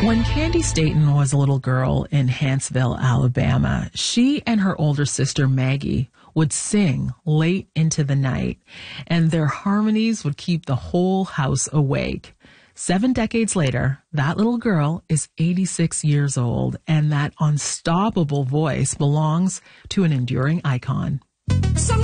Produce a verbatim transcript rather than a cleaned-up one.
When Candy Staton was a little girl in Huntsville, Alabama, she and her older sister Maggie would sing late into the night, and their harmonies would keep the whole house awake. Seven decades later, that little girl is eighty-six years old, and that unstoppable voice belongs to an enduring icon. Some